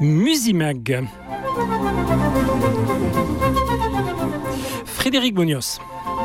Musimag. Frédéric Bonios.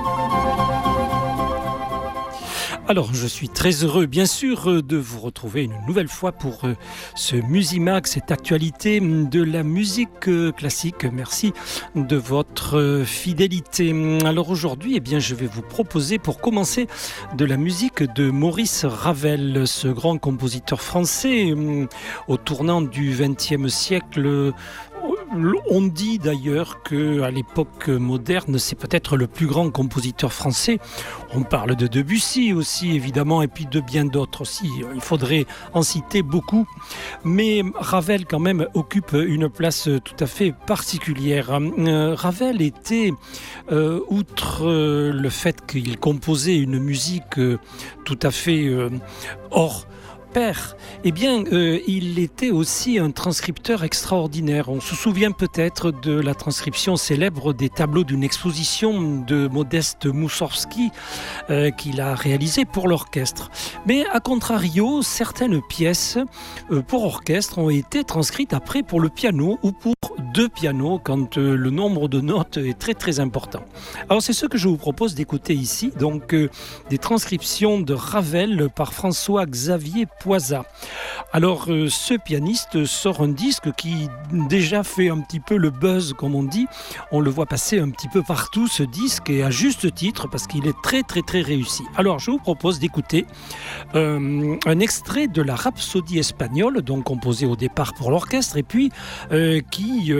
Alors, je suis très heureux, bien sûr, de vous retrouver une nouvelle fois pour ce Musimag, cette actualité de la musique classique. Merci de votre fidélité. Alors aujourd'hui, je vais vous proposer, pour commencer, de la musique de Maurice Ravel, ce grand compositeur français au tournant du XXe siècle. On dit d'ailleurs qu'à l'époque moderne, c'est peut-être le plus grand compositeur français. On parle de Debussy aussi, évidemment, et puis de bien d'autres aussi. Il faudrait en citer beaucoup. Mais Ravel, quand même, occupe une place tout à fait particulière. Ravel était, outre le fait qu'il composait une musique tout à fait hors pair, il était aussi un transcripteur extraordinaire. On se souvient peut-être de la transcription célèbre des tableaux d'une exposition de Modeste Moussorgsky qu'il a réalisée pour l'orchestre. Mais à contrario, certaines pièces pour orchestre ont été transcrites après pour le piano ou pour deux pianos quand le nombre de notes est très très important. Alors c'est ce que je vous propose d'écouter ici, donc des transcriptions de Ravel par François-Xavier Poisat. Alors ce pianiste sort un disque qui déjà fait un petit peu le buzz, comme on dit. On le voit passer un petit peu partout, ce disque, et à juste titre, parce qu'il est très très très réussi. Alors je vous propose d'écouter un extrait de la Rhapsodie espagnole, donc composée au départ pour l'orchestre, et puis qui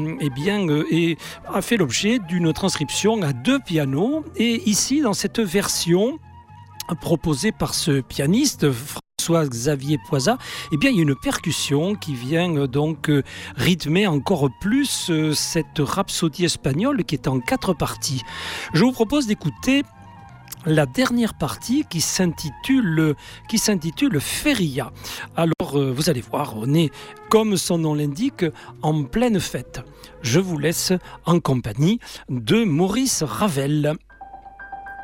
a fait l'objet d'une transcription à deux pianos. Et ici, dans cette version proposée par ce pianiste, François-Xavier Poisat, il y a une percussion qui vient donc rythmer encore plus cette Rhapsodie espagnole qui est en 4 parties. Je vous propose d'écouter la dernière partie qui s'intitule Feria. Alors vous allez voir, on est, comme son nom l'indique, en pleine fête. Je vous laisse en compagnie de Maurice Ravel.